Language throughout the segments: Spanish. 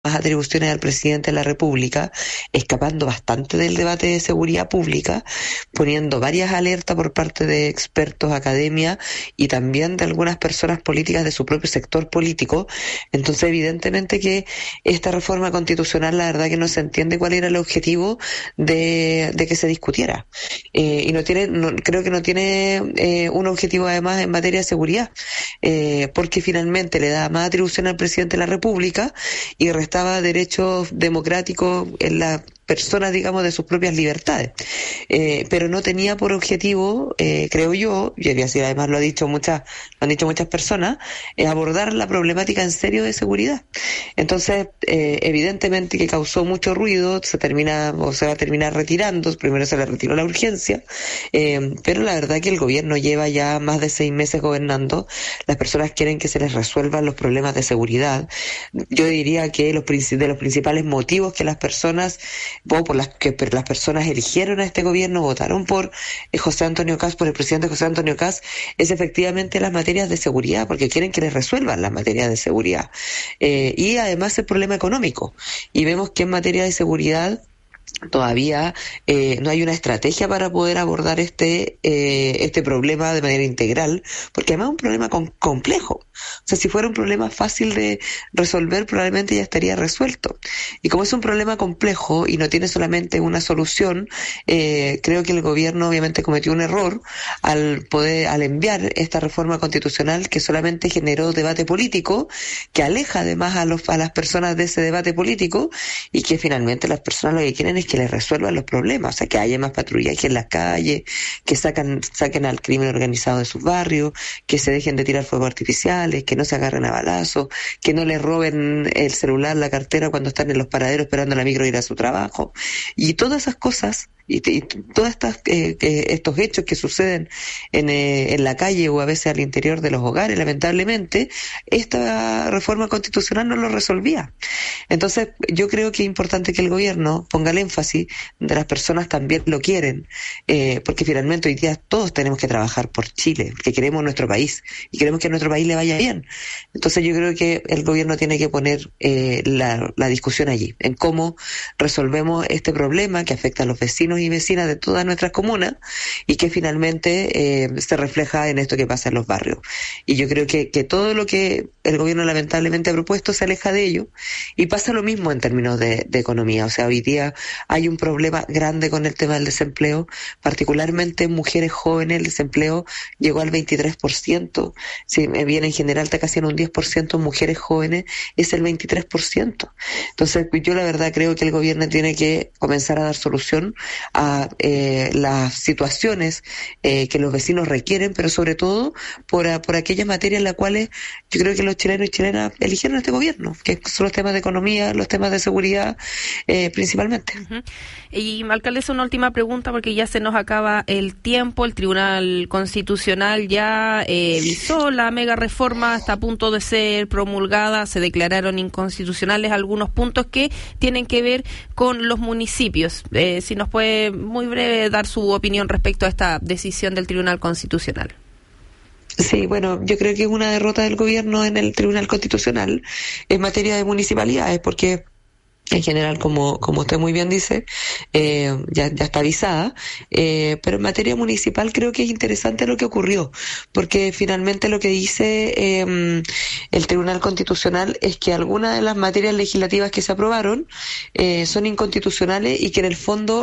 más atribuciones al presidente de la República, escapando bastante del debate de seguridad pública, poniendo varias alertas por parte de expertos, academia y también de algunas personas políticas de su propio sector político. Entonces, evidentemente que esta reforma constitucional, la verdad que no se entiende cuál era el objetivo de que se discutiera. Y creo que no tiene un objetivo además en materia de seguridad, porque finalmente le da más atribución al presidente de la República y restaba derechos democráticos en la personas, digamos, de sus propias libertades. Pero no tenía por objetivo, creo yo, y así además lo han dicho muchas personas, abordar la problemática en serio de seguridad. Entonces, evidentemente que causó mucho ruido, se va a terminar retirando, primero se le retiró la urgencia, pero la verdad que el gobierno lleva ya más de 6 meses gobernando, las personas quieren que se les resuelvan los problemas de seguridad. Yo diría que de los principales motivos que las personas por las personas eligieron a este gobierno, votaron por José Antonio Kast, por el presidente José Antonio Kast, es efectivamente las materias de seguridad, porque quieren que les resuelvan las materias de seguridad. Y además el problema económico. Y vemos que en materia de seguridad todavía no hay una estrategia para poder abordar este problema de manera integral, porque además es un problema complejo. O sea, si fuera un problema fácil de resolver, probablemente ya estaría resuelto. Y como es un problema complejo y no tiene solamente una solución, creo que el gobierno obviamente cometió un error al enviar esta reforma constitucional que solamente generó debate político, que aleja además a las personas de ese debate político y que finalmente las personas lo que quieren es que les resuelvan los problemas, o sea, que haya más patrullaje en las calles, que saquen al crimen organizado de sus barrios, que se dejen de tirar fuegos artificiales, que no se agarren a balazos, que no les roben el celular, la cartera cuando están en los paraderos esperando la micro ir a su trabajo. Y todas esas cosas y todas estos hechos que suceden en la calle o a veces al interior de los hogares, lamentablemente, esta reforma constitucional no lo resolvía. Entonces, yo creo que es importante que el gobierno ponga el énfasis de las personas también lo quieren, porque finalmente hoy día todos tenemos que trabajar por Chile, porque queremos nuestro país y queremos que a nuestro país le vaya bien. Entonces, yo creo que el gobierno tiene que poner la discusión allí, en cómo resolvemos este problema que afecta a los vecinos y vecinas de todas nuestras comunas y que finalmente se refleja en esto que pasa en los barrios. Y yo creo que todo lo que el gobierno lamentablemente ha propuesto se aleja de ello y pasa lo mismo en términos de economía. O sea, hoy día hay un problema grande con el tema del desempleo, particularmente en mujeres jóvenes el desempleo llegó al 23%, si bien en general está casi en un 10%, mujeres jóvenes es el 23%. Entonces yo la verdad creo que el gobierno tiene que comenzar a dar solución a las situaciones que los vecinos requieren, pero sobre todo por aquellas materias en las cuales yo creo que los chilenos y chilenas eligieron a este gobierno, que son los temas de economía, los temas de seguridad principalmente. Uh-huh. Y alcaldesa, una última pregunta porque ya se nos acaba el tiempo. El Tribunal Constitucional ya visó la mega reforma, está a punto de ser promulgada, se declararon inconstitucionales algunos puntos que tienen que ver con los municipios. Si nos puede muy breve dar su opinión respecto a esta decisión del Tribunal Constitucional. Sí, bueno, yo creo que es una derrota del gobierno en el Tribunal Constitucional en materia de municipalidades, porque en general, como usted muy bien dice, ya está avisada, pero en materia municipal creo que es interesante lo que ocurrió, porque finalmente lo que dice el Tribunal Constitucional es que algunas de las materias legislativas que se aprobaron son inconstitucionales y que en el fondo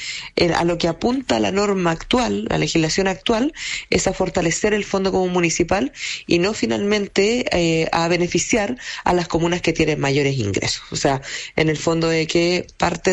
a lo que apunta la norma actual, la legislación actual, es a fortalecer el fondo común municipal y no finalmente a beneficiar a las comunas que tienen mayores ingresos. O sea, en el fondo de que parte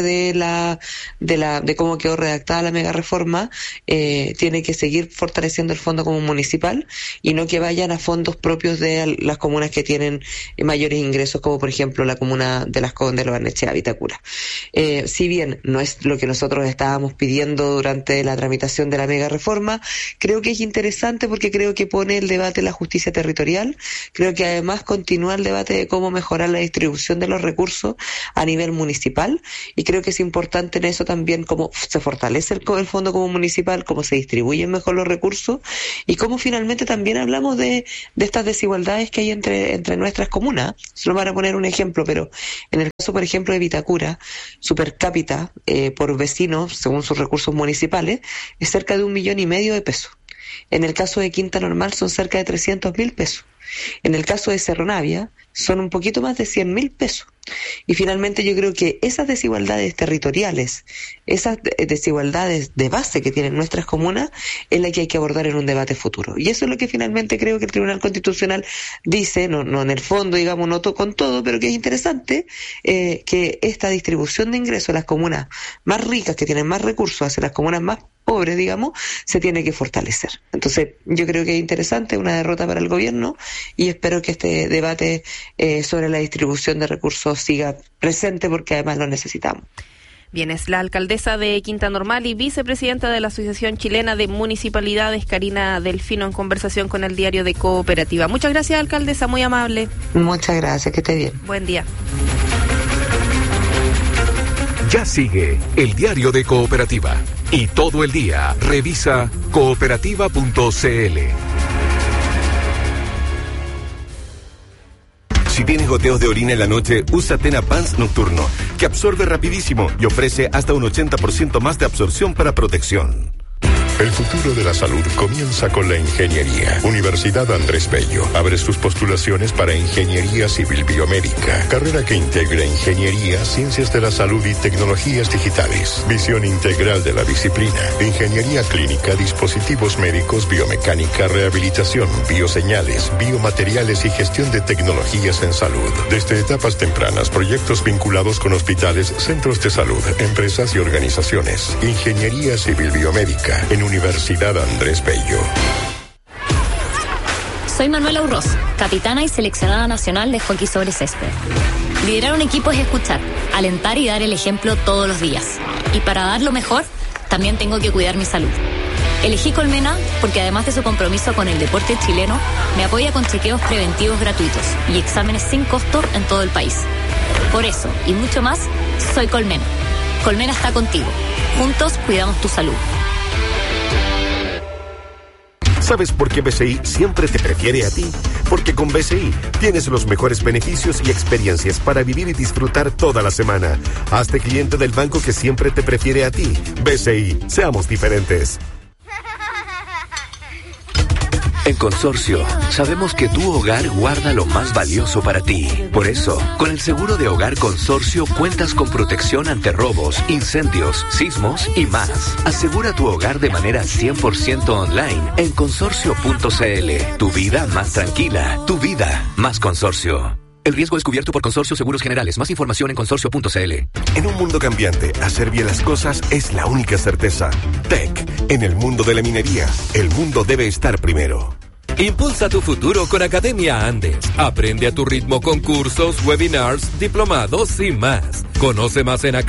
de cómo quedó redactada la mega reforma tiene que seguir fortaleciendo el fondo común municipal y no que vayan a fondos propios de las comunas que tienen mayores ingresos, como por ejemplo la comuna de Las Condes, Lo Barnechea, Vitacura. Si bien no es lo que nosotros estábamos pidiendo durante la tramitación de la mega reforma, creo que es interesante porque creo que pone el debate de la justicia territorial, creo que además continúa el debate de cómo mejorar la distribución de los recursos a a nivel municipal, y creo que es importante en eso también cómo se fortalece el fondo como municipal, cómo se distribuyen mejor los recursos y cómo finalmente también hablamos de estas desigualdades que hay entre nuestras comunas. Solo para poner un ejemplo, pero en el caso, por ejemplo, de Vitacura, su per cápita por vecino, según sus recursos municipales, es cerca de 1,5 millones de pesos. En el caso de Quinta Normal son cerca de 300.000 pesos. En el caso de Cerro Navia son un poquito más de 100.000 pesos. Y finalmente yo creo que esas desigualdades territoriales, esas desigualdades de base que tienen nuestras comunas, es la que hay que abordar en un debate futuro. Y eso es lo que finalmente creo que el Tribunal Constitucional dice, no en el fondo, digamos, no con todo, pero que es interesante que esta distribución de ingresos a las comunas más ricas, que tienen más recursos, hacia las comunas más pobres, digamos, se tiene que fortalecer. Entonces, yo creo que es interesante, una derrota para el gobierno, y espero que este debate sobre la distribución de recursos siga presente, porque además lo necesitamos. Bien, es la alcaldesa de Quinta Normal y vicepresidenta de la Asociación Chilena de Municipalidades, Karina Delfino, en conversación con el Diario de Cooperativa. Muchas gracias, alcaldesa, muy amable. Muchas gracias, que esté bien. Buen día. Ya sigue el Diario de Cooperativa y todo el día revisa cooperativa.cl. Si tienes goteos de orina en la noche, usa Tena Pants Nocturno, que absorbe rapidísimo y ofrece hasta un 80% más de absorción para protección. El futuro de la salud comienza con la ingeniería. Universidad Andrés Bello abre sus postulaciones para Ingeniería Civil Biomédica, carrera que integra ingeniería, ciencias de la salud y tecnologías digitales. Visión integral de la disciplina. Ingeniería clínica, dispositivos médicos, biomecánica, rehabilitación, bioseñales, biomateriales y gestión de tecnologías en salud. Desde etapas tempranas, proyectos vinculados con hospitales, centros de salud, empresas y organizaciones. Ingeniería Civil Biomédica en Universidad Andrés Bello. Soy Manuela Urroz, capitana y seleccionada nacional de hockey sobre césped. Liderar un equipo es escuchar, alentar y dar el ejemplo todos los días. Y para dar lo mejor, también tengo que cuidar mi salud. Elegí Colmena porque además de su compromiso con el deporte chileno, me apoya con chequeos preventivos gratuitos y exámenes sin costo en todo el país. Por eso, y mucho más, soy Colmena. Colmena está contigo. Juntos cuidamos tu salud. ¿Sabes por qué BCI siempre te prefiere a ti? Porque con BCI tienes los mejores beneficios y experiencias para vivir y disfrutar toda la semana. Hazte cliente del banco que siempre te prefiere a ti. BCI, seamos diferentes. En Consorcio, sabemos que tu hogar guarda lo más valioso para ti. Por eso, con el seguro de hogar Consorcio cuentas con protección ante robos, incendios, sismos y más. Asegura tu hogar de manera 100% online en consorcio.cl. Tu vida más tranquila, tu vida más Consorcio. El riesgo es cubierto por Consorcio Seguros Generales. Más información en consorcio.cl. En un mundo cambiante, hacer bien las cosas es la única certeza. Tech, en el mundo de la minería, el mundo debe estar primero. Impulsa tu futuro con Academia Andes. Aprende a tu ritmo con cursos, webinars, diplomados y más. Conoce más en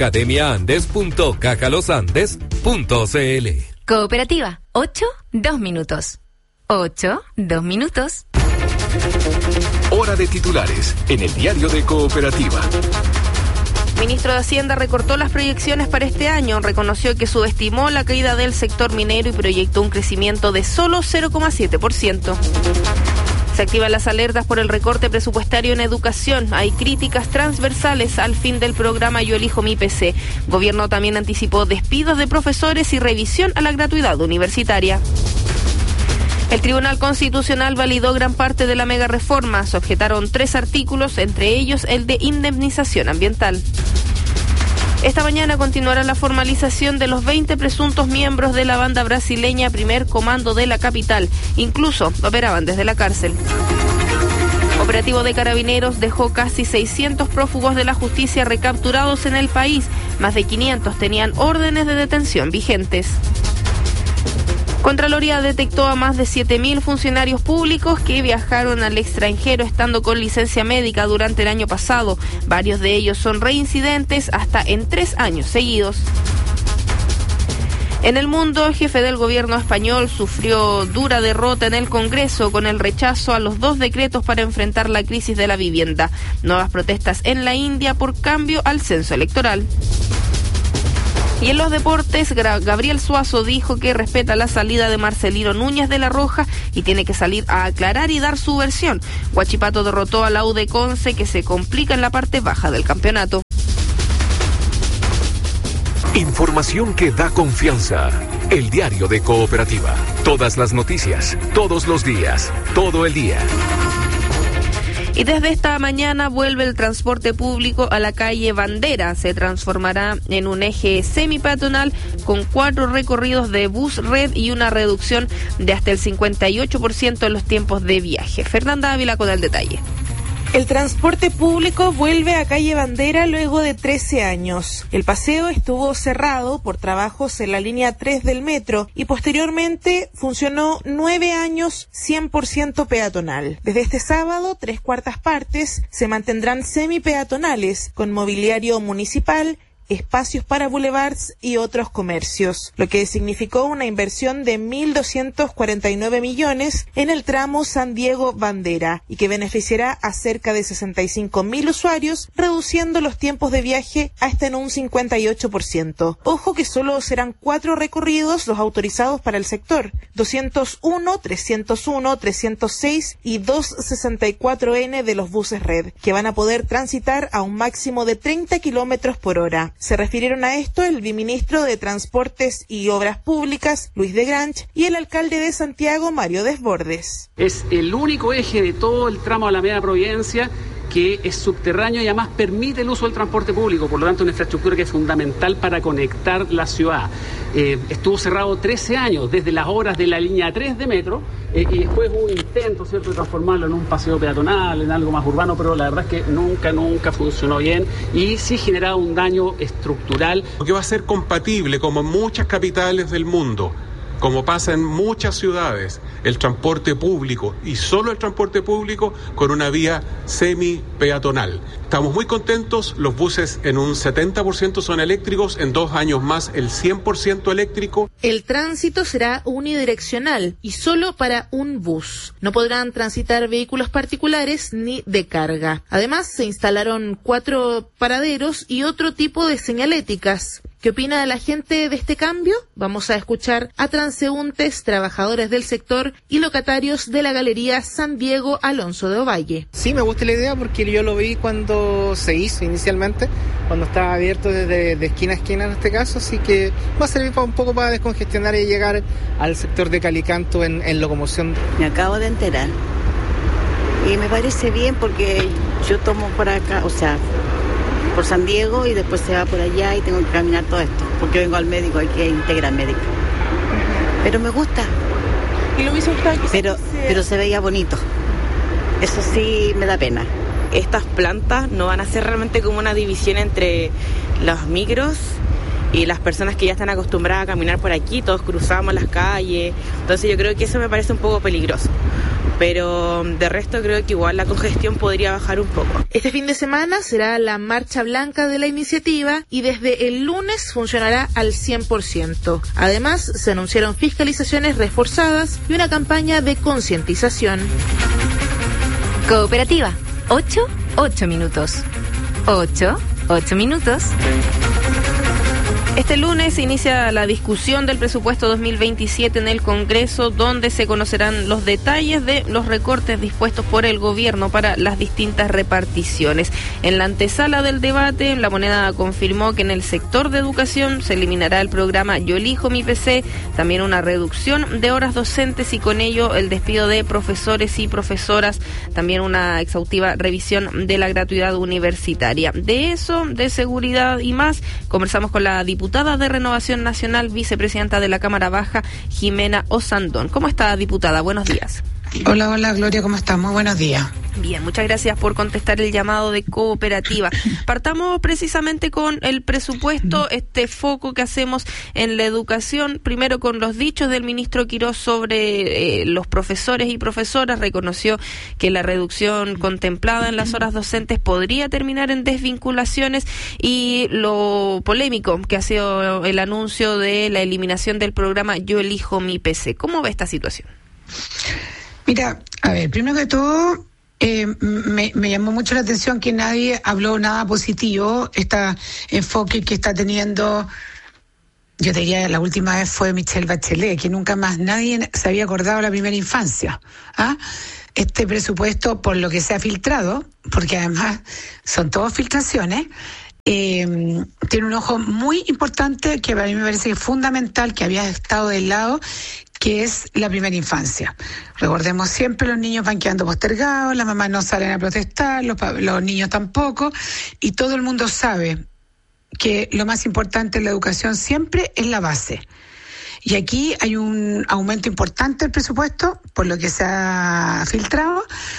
academiaandes.cajalosandes.cl. Cooperativa, 8, 2 minutos. 8, 2 minutos. Hora de titulares en el Diario de Cooperativa. Ministro de Hacienda recortó las proyecciones para este año, reconoció que subestimó la caída del sector minero y proyectó un crecimiento de solo 0,7%. Se activan las alertas por el recorte presupuestario en educación. Hay críticas transversales al fin del programa Yo Elijo Mi PC. Gobierno también anticipó despidos de profesores y revisión a la gratuidad universitaria. El Tribunal Constitucional validó gran parte de la mega reforma. Se objetaron 3 artículos, entre ellos el de indemnización ambiental. Esta mañana continuará la formalización de los 20 presuntos miembros de la banda brasileña Primer Comando de la capital. Incluso operaban desde la cárcel. Operativo de Carabineros dejó casi 600 prófugos de la justicia recapturados en el país. Más de 500 tenían órdenes de detención vigentes. Contraloría detectó a más de 7.000 funcionarios públicos que viajaron al extranjero estando con licencia médica durante el año pasado. Varios de ellos son reincidentes hasta en 3 años seguidos. En el mundo, el jefe del gobierno español sufrió dura derrota en el Congreso con el rechazo a los 2 decretos para enfrentar la crisis de la vivienda. Nuevas protestas en la India por cambio al censo electoral. Y en los deportes, Gabriel Suazo dijo que respeta la salida de Marcelino Núñez de la Roja y tiene que salir a aclarar y dar su versión. Huachipato derrotó a la U de Conce, que se complica en la parte baja del campeonato. Información que da confianza. El diario de Cooperativa. Todas las noticias, todos los días, todo el día. Y desde esta mañana vuelve el transporte público a la calle Bandera. Se transformará en un eje semipeatonal con 4 recorridos de bus red y una reducción de hasta el 58% en los tiempos de viaje. Fernanda Ávila con el detalle. El transporte público vuelve a calle Bandera luego de 13 años. El paseo estuvo cerrado por trabajos en la línea 3 del metro y posteriormente funcionó 9 años 100% peatonal. Desde este sábado, 3/4 partes se mantendrán semipeatonales con mobiliario municipal, espacios para boulevards y otros comercios, lo que significó una inversión de 1.249 millones en el tramo San Diego-Bandera y que beneficiará a cerca de 65.000 usuarios, reduciendo los tiempos de viaje hasta en un 58%. Ojo que solo serán 4 recorridos los autorizados para el sector: 201, 301, 306 y 264N de los buses red, que van a poder transitar a un máximo de 30 kilómetros por hora. Se refirieron a esto el viceministro de Transportes y Obras Públicas, Luis de Granch, y el alcalde de Santiago, Mario Desbordes. Es el único eje de todo el tramo Alameda Providencia que es subterráneo y además permite el uso del transporte público, por lo tanto una infraestructura que es fundamental para conectar la ciudad. Estuvo cerrado 13 años, desde las horas de la línea 3 de metro, y después hubo un intento, ¿cierto?, de transformarlo en un paseo peatonal, en algo más urbano, pero la verdad es que nunca funcionó bien y sí generaba un daño estructural. Que va a ser compatible, como en muchas capitales del mundo, como pasa en muchas ciudades, el transporte público y solo el transporte público con una vía semi-peatonal. Estamos muy contentos, los buses en un 70% son eléctricos, en 2 años más el 100% eléctrico. El tránsito será unidireccional y solo para un bus. No podrán transitar vehículos particulares ni de carga. Además, se instalaron 4 paraderos y otro tipo de señaléticas. ¿Qué opina la gente de este cambio? Vamos a escuchar a transeúntes, trabajadores del sector y locatarios de la Galería San Diego Alonso de Ovalle. Sí, me gusta la idea porque yo lo vi cuando se hizo inicialmente, cuando estaba abierto desde de esquina a esquina en este caso, así que va a servir un poco para descongestionar y llegar al sector de Calicanto en locomoción. Me acabo de enterar y me parece bien porque yo tomo por acá, o sea, por San Diego y después se va por allá y tengo que caminar todo esto, porque vengo al médico, aquí a Integral Médica. Pero me gusta. ¿Y lo hubiese gustado que pero se veía bonito. Eso sí me da pena. Estas plantas no van a ser realmente como una división entre los micros y las personas que ya están acostumbradas a caminar por aquí, todos cruzamos las calles. Entonces yo creo que eso me parece un poco peligroso. Pero de resto creo que igual la congestión podría bajar un poco. Este fin de semana será la marcha blanca de la iniciativa y desde el lunes funcionará al 100%. Además, se anunciaron fiscalizaciones reforzadas y una campaña de concientización. Cooperativa, 8 minutos. 8 minutos. Este lunes inicia la discusión del presupuesto 2027 en el Congreso, donde se conocerán los detalles de los recortes dispuestos por el gobierno para las distintas reparticiones. En la antesala del debate, La Moneda confirmó que en el sector de educación se eliminará el programa Yo Elijo Mi PC, también una reducción de horas docentes y con ello el despido de profesores y profesoras, también una exhaustiva revisión de la gratuidad universitaria. De eso, de seguridad y más, conversamos con la diputada de Renovación Nacional, vicepresidenta de la Cámara Baja, Jimena Osandón. ¿Cómo está, diputada? Buenos días. Hola, Gloria, ¿cómo estás? Muy buenos días. Bien, muchas gracias por contestar el llamado de Cooperativa. Partamos precisamente con el presupuesto, este foco que hacemos en la educación, primero con los dichos del ministro Quirós sobre los profesores y profesoras. Reconoció que la reducción contemplada en las horas docentes podría terminar en desvinculaciones, y lo polémico que ha sido el anuncio de la eliminación del programa Yo Elijo Mi PC. ¿Cómo ve esta situación? Mira, a ver, primero que todo, me llamó mucho la atención que nadie habló nada positivo, este enfoque que está teniendo, yo te diría, la última vez fue Michelle Bachelet, que nunca más nadie se había acordado de la primera infancia. Este presupuesto, por lo que se ha filtrado, porque además son todas filtraciones, tiene un ojo muy importante que para mí me parece que es fundamental, que había estado del lado, que es la primera infancia. Recordemos siempre, los niños van quedando postergados, las mamás no salen a protestar, los niños tampoco, y todo el mundo sabe que lo más importante en la educación siempre es la base. Y aquí hay un aumento importante del presupuesto, por lo que se ha filtrado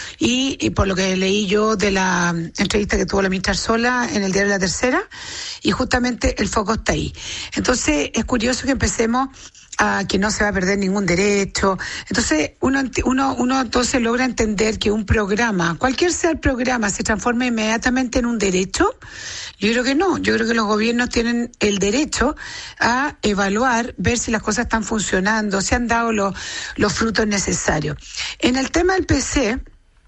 y por lo que leí yo de la entrevista que tuvo la ministra Arzola en el diario La Tercera, y justamente el foco está ahí. Entonces es curioso que empecemos a que no se va a perder ningún derecho. Entonces uno entonces logra entender que un programa, cualquier sea el programa, se transforma inmediatamente en un derecho. Yo creo que no, yo creo que los gobiernos tienen el derecho a evaluar, ver si las cosas están funcionando, si han dado los frutos necesarios. En el tema del PC,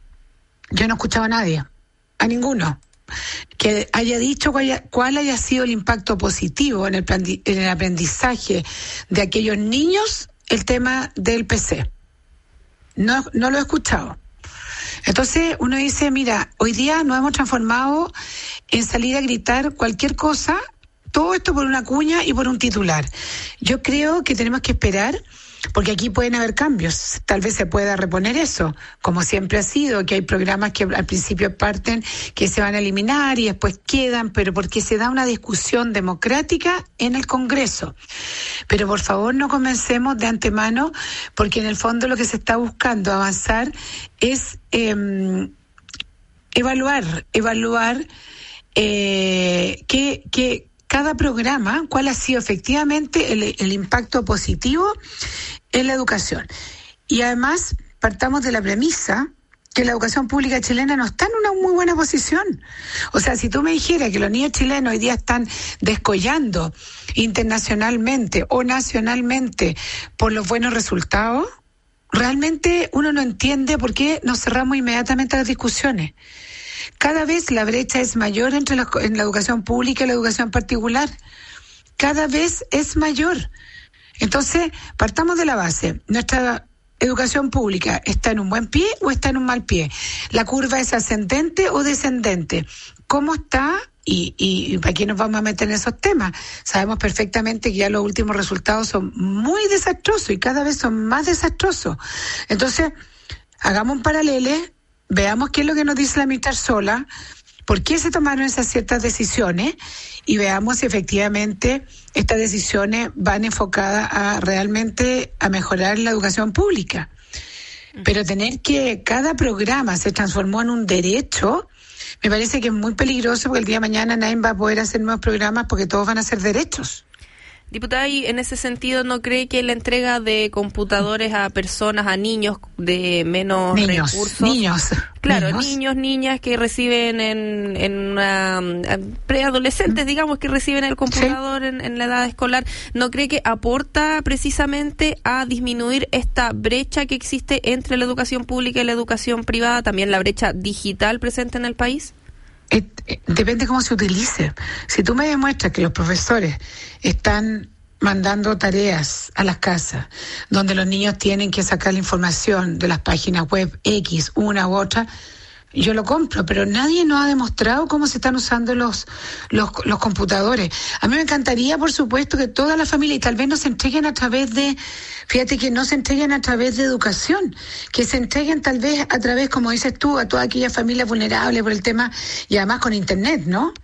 yo no he escuchado a nadie, a ninguno, que haya dicho cuál haya sido el impacto positivo en el aprendizaje de aquellos niños, el tema del PC. No lo he escuchado. Entonces uno dice, mira, hoy día nos hemos transformado en salir a gritar cualquier cosa, todo esto por una cuña y por un titular. Yo creo que tenemos que esperar, porque aquí pueden haber cambios, tal vez se pueda reponer eso, como siempre ha sido, que hay programas que al principio parten, que se van a eliminar y después quedan, pero porque se da una discusión democrática en el Congreso. Pero por favor no comencemos de antemano, porque en el fondo lo que se está buscando avanzar es evaluar que cada programa, cuál ha sido efectivamente el impacto positivo en la educación. Y además, partamos de la premisa que la educación pública chilena no está en una muy buena posición. O sea, si tú me dijeras que los niños chilenos hoy día están descollando internacionalmente o nacionalmente por los buenos resultados, realmente uno no entiende por qué nos cerramos inmediatamente a las discusiones. Cada vez la brecha es mayor en la educación pública y la educación particular. Cada vez es mayor. Entonces, partamos de la base. ¿Nuestra educación pública está en un buen pie o está en un mal pie? ¿La curva es ascendente o descendente? ¿Cómo está? Y ¿para qué nos vamos a meter en esos temas? Sabemos perfectamente que ya los últimos resultados son muy desastrosos y cada vez son más desastrosos. Entonces, hagamos un paralelo. Veamos qué es lo que nos dice la ministra Arzola, por qué se tomaron esas ciertas decisiones, y veamos si efectivamente estas decisiones van enfocadas a realmente a mejorar la educación pública. Pero tener que cada programa se transformó en un derecho, me parece que es muy peligroso, porque el día de mañana nadie va a poder hacer nuevos programas porque todos van a ser derechos. Diputada, ¿y en ese sentido no cree que la entrega de computadores a personas, a niños de menos recursos? Niños, niñas que reciben en preadolescentes, digamos, que reciben el computador en la edad escolar, ¿no cree que aporta precisamente a disminuir esta brecha que existe entre la educación pública y la educación privada, también la brecha digital presente en el país? Depende cómo se utilice. Si tú me demuestras que los profesores están mandando tareas a las casas, donde los niños tienen que sacar la información de las páginas web X, una u otra, yo lo compro, pero nadie nos ha demostrado cómo se están usando los computadores. A mí me encantaría, por supuesto, que toda la familia, y tal vez no se entreguen a través de, fíjate que no se entreguen a través de educación, que se entreguen tal vez a través, como dices tú, a toda aquella familia vulnerable por el tema, y además con internet, ¿no?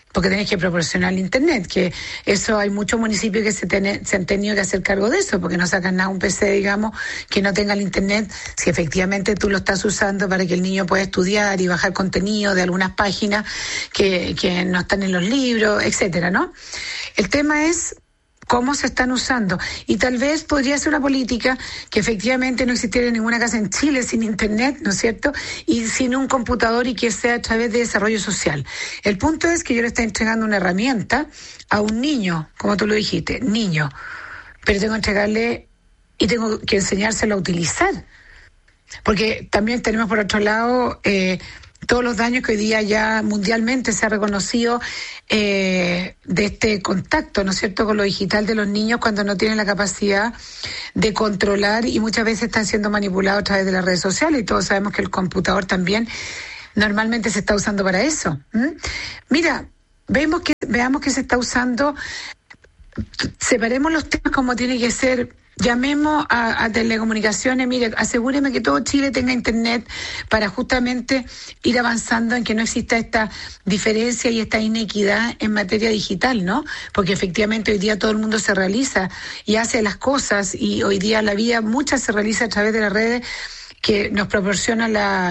porque tenés que proporcionar el internet, que eso hay muchos municipios que se han tenido que hacer cargo de eso, porque no sacan nada un PC, digamos, que no tenga el internet, si efectivamente tú lo estás usando para que el niño pueda estudiar y bajar contenido de algunas páginas que no están en los libros, etcétera, ¿no? El tema es cómo se están usando. Y tal vez podría ser una política que efectivamente no existiera ninguna casa en Chile sin internet, ¿no es cierto? Y sin un computador, y que sea a través de desarrollo social. El punto es que yo le estoy entregando una herramienta a un niño, como tú lo dijiste, niño, pero tengo que entregarle y tengo que enseñárselo a utilizar. Porque también tenemos por otro lado todos los daños que hoy día ya mundialmente se ha reconocido de este contacto, ¿no es cierto?, con lo digital de los niños cuando no tienen la capacidad de controlar, y muchas veces están siendo manipulados a través de las redes sociales, y todos sabemos que el computador también normalmente se está usando para eso. Mira, veamos que se está usando, separemos los temas como tiene que ser. Llamemos a telecomunicaciones, mire, asegúreme que todo Chile tenga internet para justamente ir avanzando en que no exista esta diferencia y esta inequidad en materia digital, ¿no? Porque efectivamente hoy día todo el mundo se realiza y hace las cosas, y hoy día la vida mucha se realiza a través de las redes que nos proporciona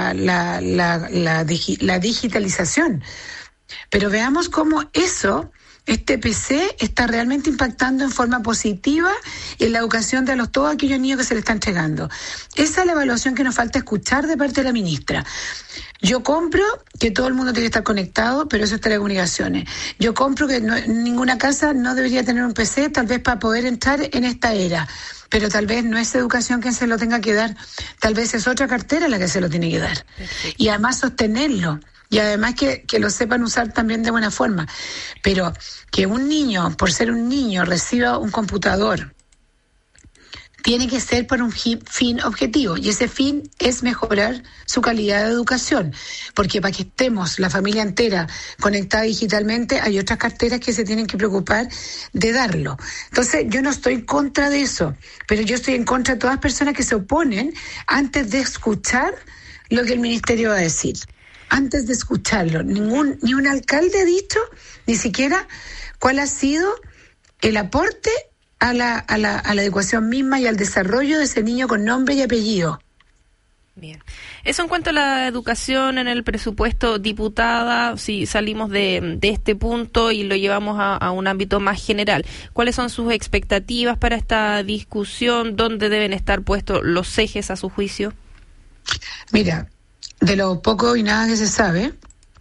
la digitalización. Pero veamos cómo este PC está realmente impactando en forma positiva en la educación de todos aquellos niños que se le están entregando. Esa es la evaluación que nos falta escuchar de parte de la ministra. Yo compro que todo el mundo tiene que estar conectado, pero eso es telecomunicaciones. Yo compro que ninguna casa no debería tener un PC, tal vez para poder entrar en esta era. Pero tal vez no es educación quien se lo tenga que dar, tal vez es otra cartera la que se lo tiene que dar. Perfecto. Y además sostenerlo. Y además que lo sepan usar también de buena forma. Pero que un niño, por ser un niño, reciba un computador, tiene que ser por un fin objetivo. Y ese fin es mejorar su calidad de educación. Porque para que estemos la familia entera conectada digitalmente, hay otras carteras que se tienen que preocupar de darlo. Entonces, yo no estoy en contra de eso, pero yo estoy en contra de todas las personas que se oponen antes de escuchar lo que el ministerio va a decir. Antes de escucharlo, ni un alcalde ha dicho ni siquiera cuál ha sido el aporte a la educación misma y al desarrollo de ese niño con nombre y apellido. Bien. Eso en cuanto a la educación en el presupuesto, diputada, si salimos de este punto y lo llevamos a un ámbito más general, ¿cuáles son sus expectativas para esta discusión? ¿Dónde deben estar puestos los ejes a su juicio? Mira, de lo poco y nada que se sabe,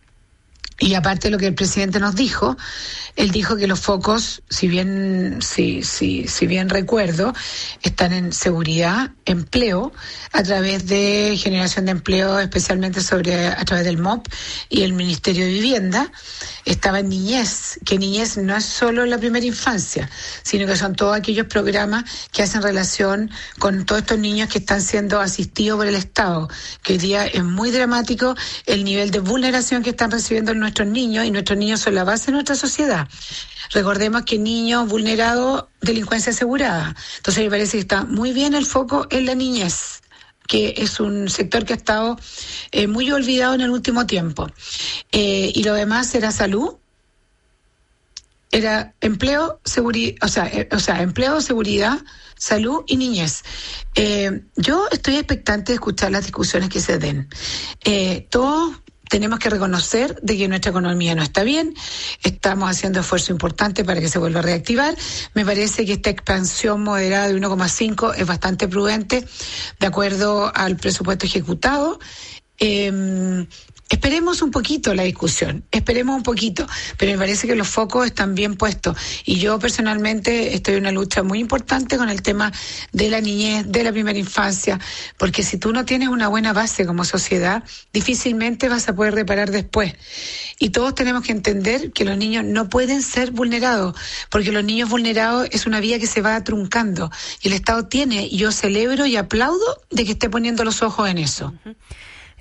y aparte de lo que el presidente nos dijo, él dijo que los focos, si bien recuerdo, están en seguridad, empleo, a través de generación de empleo, especialmente a través del MOP y el Ministerio de Vivienda. Estaba en niñez, que niñez no es solo la primera infancia, sino que son todos aquellos programas que hacen relación con todos estos niños que están siendo asistidos por el Estado, que hoy día es muy dramático el nivel de vulneración que están recibiendo nuestros niños, y nuestros niños son la base de nuestra sociedad. Recordemos que niños vulnerados, delincuencia asegurada. Entonces me parece que está muy bien el foco en la niñez, que es un sector que ha estado muy olvidado en el último tiempo. Y lo demás era salud, era empleo, empleo, seguridad, salud y niñez. Yo estoy expectante de escuchar las discusiones que se den. Todos tenemos que reconocer de que nuestra economía no está bien, estamos haciendo esfuerzo importante para que se vuelva a reactivar. Me parece que esta expansión moderada de 1,5 es bastante prudente, de acuerdo al presupuesto ejecutado. Esperemos un poquito la discusión, pero me parece que los focos están bien puestos, y yo personalmente estoy en una lucha muy importante con el tema de la niñez, de la primera infancia, porque si tú no tienes una buena base como sociedad, difícilmente vas a poder reparar después. Y todos tenemos que entender que los niños no pueden ser vulnerados, porque los niños vulnerados es una vía que se va truncando, y el Estado tiene, y yo celebro y aplaudo de que esté poniendo los ojos en eso. Uh-huh.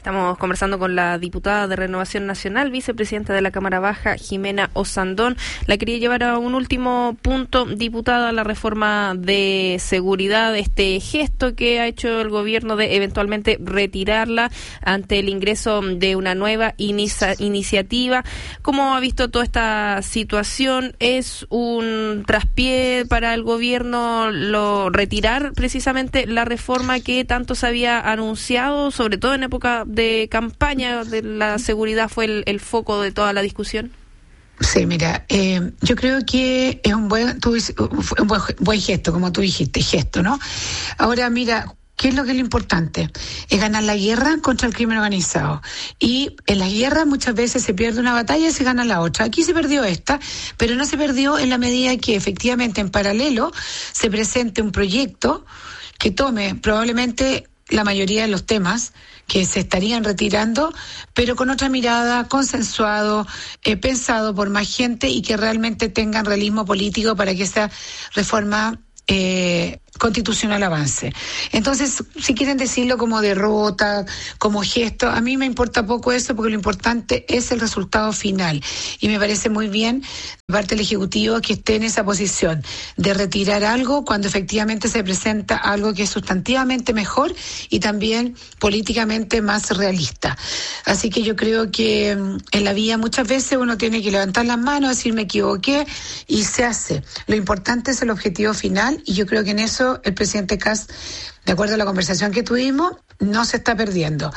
Estamos conversando con la diputada de Renovación Nacional, vicepresidenta de la Cámara Baja, Jimena Osandón. La quería llevar a un último punto, diputada, la reforma de seguridad, este gesto que ha hecho el gobierno de eventualmente retirarla ante el ingreso de una nueva iniciativa. ¿Cómo ha visto toda esta situación? ¿Es un traspié para el gobierno retirar precisamente la reforma que tanto se había anunciado, sobre todo en época de campaña de la seguridad fue el foco de toda la discusión? Sí, mira, yo creo que es un buen gesto, como tú dijiste, gesto, ¿no? Ahora, mira, ¿qué es lo importante? Es ganar la guerra contra el crimen organizado. Y en las guerras muchas veces se pierde una batalla y se gana la otra. Aquí se perdió esta, pero no se perdió en la medida que efectivamente en paralelo se presente un proyecto que tome probablemente la mayoría de los temas que se estarían retirando, pero con otra mirada, consensuado, pensado por más gente y que realmente tengan realismo político para que esa reforma constitucional avance. Entonces, si quieren decirlo como derrota, como gesto, a mí me importa poco eso, porque lo importante es el resultado final. Y me parece muy bien de parte del Ejecutivo que esté en esa posición de retirar algo cuando efectivamente se presenta algo que es sustantivamente mejor y también políticamente más realista. Así que yo creo que en la vida muchas veces uno tiene que levantar las manos, decir me equivoqué, y se hace. Lo importante es el objetivo final, y yo creo que en eso el presidente Kast, de acuerdo a la conversación que tuvimos, no se está perdiendo.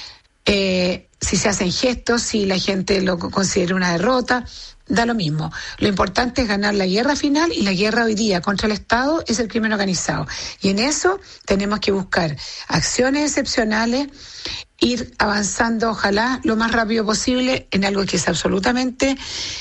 Si se hacen gestos, si la gente lo considera una derrota, da lo mismo. Lo importante es ganar la guerra final, y la guerra hoy día contra el Estado es el crimen organizado. Y en eso tenemos que buscar acciones excepcionales, ir avanzando, ojalá, lo más rápido posible en algo que es absolutamente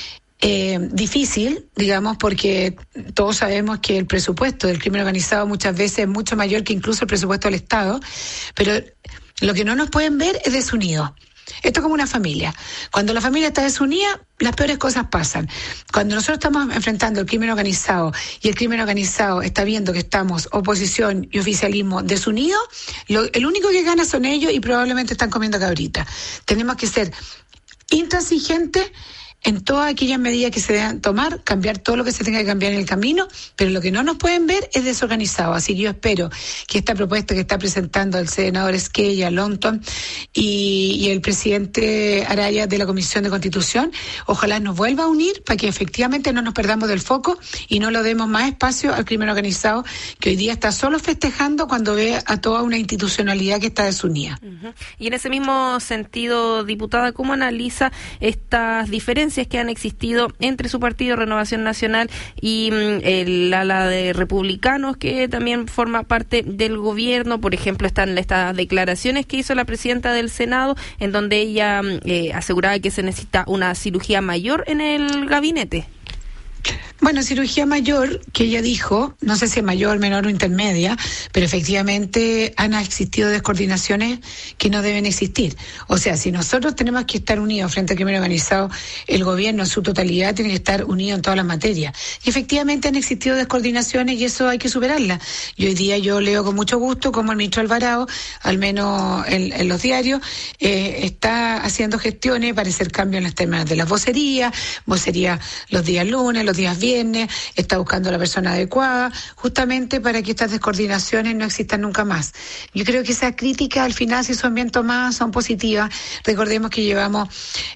difícil, digamos, porque todos sabemos que el presupuesto del crimen organizado muchas veces es mucho mayor que incluso el presupuesto del Estado, pero lo que no nos pueden ver es desunidos. Esto es como una familia. Cuando la familia está desunida, las peores cosas pasan. Cuando nosotros estamos enfrentando el crimen organizado y el crimen organizado está viendo que estamos oposición y oficialismo desunidos, el único que gana son ellos, y probablemente están comiendo cabrita. Tenemos que ser intransigentes en todas aquellas medidas que se deban tomar, cambiar todo lo que se tenga que cambiar en el camino, pero lo que no nos pueden ver es desorganizado. Así que yo espero que esta propuesta que está presentando el senador Esquella, Lonton y el presidente Araya de la Comisión de Constitución, ojalá nos vuelva a unir para que efectivamente no nos perdamos del foco y no lo demos más espacio al crimen organizado, que hoy día está solo festejando cuando ve a toda una institucionalidad que está desunida. Uh-huh. Y en ese mismo sentido, diputada, ¿cómo analiza estas diferencias que han existido entre su partido Renovación Nacional y el ala de republicanos, que también forma parte del gobierno? Por ejemplo, están estas declaraciones que hizo la presidenta del Senado, en donde ella aseguraba que se necesita una cirugía mayor en el gabinete. Bueno, cirugía mayor, que ella dijo, no sé si es mayor, menor o intermedia, pero efectivamente han existido descoordinaciones que no deben existir. O sea, si nosotros tenemos que estar unidos frente al crimen organizado, el gobierno en su totalidad tiene que estar unido en todas las materias. Y efectivamente han existido descoordinaciones y eso hay que superarlas. Y hoy día yo leo con mucho gusto cómo el ministro Alvarado, al menos en los diarios, está haciendo gestiones para hacer cambios en las temas de las vocerías los días lunes, los días viernes, está buscando a la persona adecuada, justamente para que estas descoordinaciones no existan nunca más. Yo creo que esas críticas al final, si son bien tomadas, son positivas. Recordemos que llevamos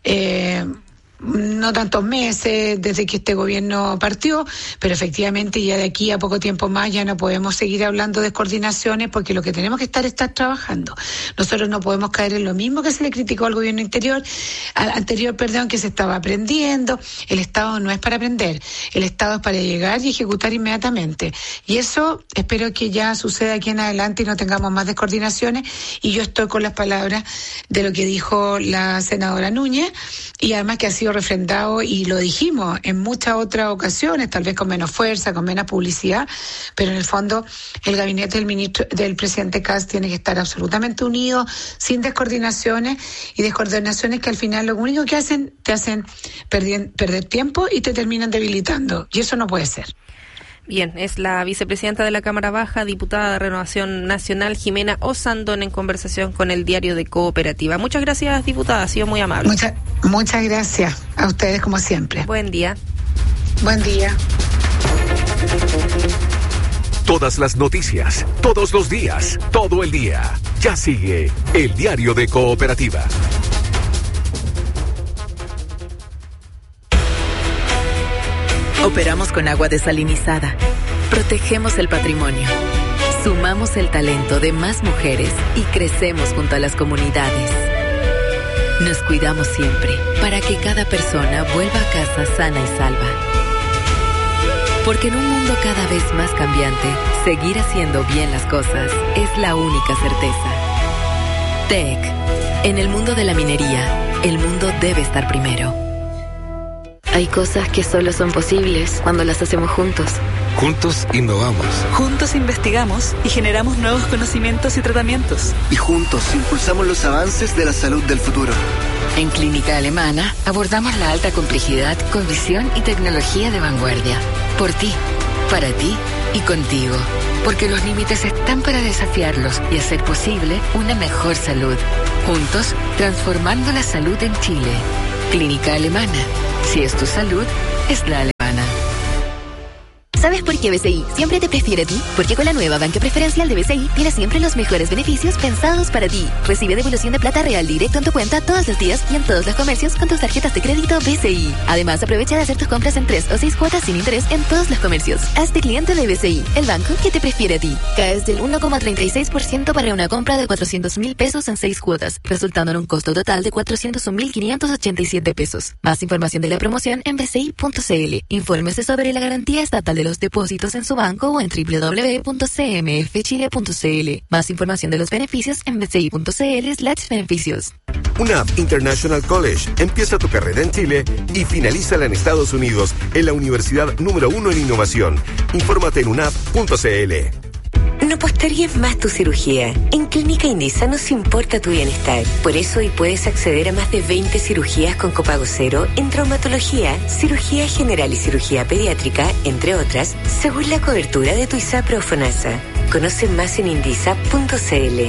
no tantos meses desde que este gobierno partió, pero efectivamente ya de aquí a poco tiempo más ya no podemos seguir hablando de coordinaciones, porque lo que tenemos que estar trabajando. Nosotros no podemos caer en lo mismo que se le criticó al gobierno anterior, que se estaba aprendiendo. El Estado no es para aprender, el Estado es para llegar y ejecutar inmediatamente. Y eso espero que ya suceda aquí en adelante y no tengamos más descoordinaciones. Y yo estoy con las palabras de lo que dijo la senadora Núñez, y además que ha sido refrendado, y lo dijimos en muchas otras ocasiones, tal vez con menos fuerza, con menos publicidad, pero en el fondo el gabinete del presidente Kast tiene que estar absolutamente unido, sin descoordinaciones, y descoordinaciones que al final lo único que te hacen perder tiempo y te terminan debilitando, y eso no puede ser. Bien, es la vicepresidenta de la Cámara Baja, diputada de Renovación Nacional, Jimena Osandón, en conversación con el Diario de Cooperativa. Muchas gracias, diputada, ha sido muy amable. Muchas gracias a ustedes, como siempre. Buen día. Buen día. Todas las noticias, todos los días, todo el día. Ya sigue el Diario de Cooperativa. Operamos con agua desalinizada. Protegemos el patrimonio. Sumamos el talento de más mujeres y crecemos junto a las comunidades. Nos cuidamos siempre para que cada persona vuelva a casa sana y salva. Porque en un mundo cada vez más cambiante, seguir haciendo bien las cosas es la única certeza. TEC. En el mundo de la minería, el mundo debe estar primero. Hay cosas que solo son posibles cuando las hacemos juntos. Juntos innovamos. Juntos investigamos y generamos nuevos conocimientos y tratamientos. Y juntos impulsamos los avances de la salud del futuro. En Clínica Alemana abordamos la alta complejidad con visión y tecnología de vanguardia. Por ti, para ti y contigo. Porque los límites están para desafiarlos y hacer posible una mejor salud. Juntos, transformando la salud en Chile. Clínica Alemana. Si es tu salud, es la alemana. ¿Sabes por qué BCI siempre te prefiere a ti? Porque con la nueva banca preferencial de BCI tienes siempre los mejores beneficios pensados para ti. Recibe devolución de plata real directo en tu cuenta todos los días y en todos los comercios con tus tarjetas de crédito BCI. Además, aprovecha de hacer tus compras en 3 o 6 cuotas sin interés en todos los comercios. Hazte cliente de BCI, el banco que te prefiere a ti. Caes del 1,36% para una compra de 400.000 pesos en 6 cuotas, resultando en un costo total de 401.587 pesos. Más información de la promoción en bci.cl. Infórmese sobre la garantía estatal de los depósitos en su banco o en www.cmfchile.cl. Más información de los beneficios en bci.cl/beneficios. UNAV International College empieza tu carrera en Chile y finalízala en Estados Unidos en la universidad número 1 en innovación. Infórmate en unav.cl. No postergues más tu cirugía. En Clínica Indisa nos importa tu bienestar. Por eso hoy puedes acceder a más de 20 cirugías con copago cero en traumatología, cirugía general y cirugía pediátrica, entre otras, según la cobertura de tu ISAPRE o FONASA. Conoce más en indisa.cl.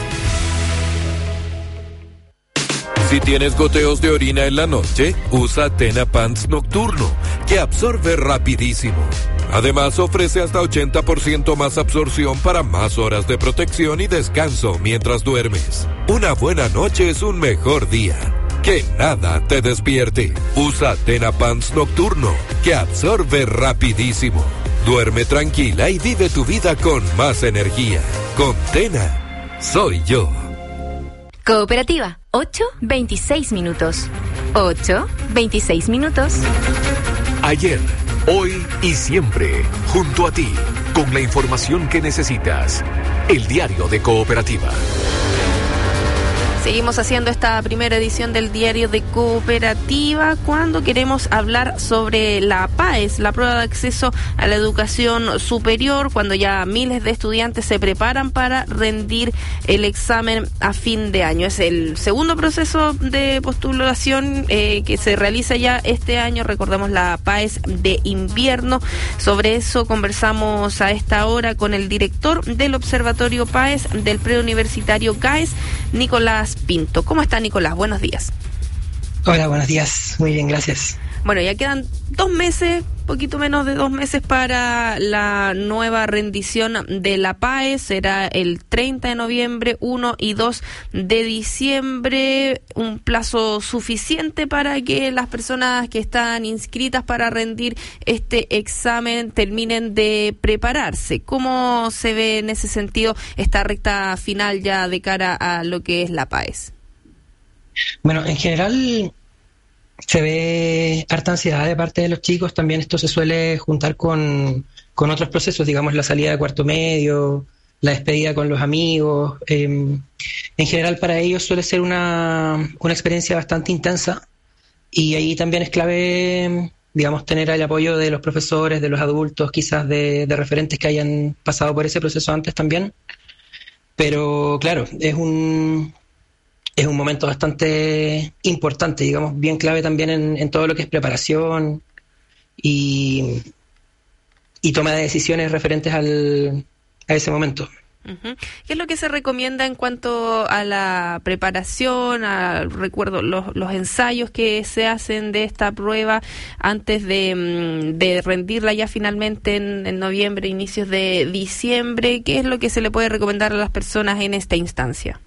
Si tienes goteos de orina en la noche, usa Tena Pants Nocturno, que absorbe rapidísimo. Además, ofrece hasta 80% más absorción para más horas de protección y descanso mientras duermes. Una buena noche es un mejor día. Que nada te despierte. Usa Tena Pants Nocturno, que absorbe rapidísimo. Duerme tranquila y vive tu vida con más energía. Con Tena, soy yo. Cooperativa, 8:26 minutos. 8:26 minutos. Ayer, hoy y siempre, junto a ti, con la información que necesitas. El Diario de Cooperativa. Seguimos haciendo esta primera edición del Diario de Cooperativa cuando queremos hablar sobre la PAES, la prueba de acceso a la educación superior, cuando ya miles de estudiantes se preparan para rendir el examen a fin de año. Es el segundo proceso de postulación que se realiza ya este año. Recordamos la PAES de invierno. Sobre eso conversamos a esta hora con el director del Observatorio PAES del Preuniversitario GAES, Nicolás Pinto. ¿Cómo está, Nicolás? Buenos días. Hola, buenos días. Muy bien, gracias. Bueno, ya quedan 2 meses, poquito menos de 2 meses para la nueva rendición de la PAES. Será el 30 de noviembre, 1 y 2 de diciembre. Un plazo suficiente para que las personas que están inscritas para rendir este examen terminen de prepararse. ¿Cómo se ve en ese sentido esta recta final ya de cara a lo que es la PAES? Bueno, en general se ve harta ansiedad de parte de los chicos. También esto se suele juntar con otros procesos, digamos la salida de cuarto medio, la despedida con los amigos. En general para ellos suele ser una experiencia bastante intensa y ahí también es clave, digamos, tener el apoyo de los profesores, de los adultos, quizás de referentes que hayan pasado por ese proceso antes también. Pero claro, es un momento bastante importante, digamos, bien clave también en todo lo que es preparación y toma de decisiones referentes a ese momento. ¿Qué es lo que se recomienda en cuanto a la preparación, recuerdo los ensayos que se hacen de esta prueba antes de rendirla ya finalmente en noviembre, inicios de diciembre? ¿Qué es lo que se le puede recomendar a las personas en esta instancia?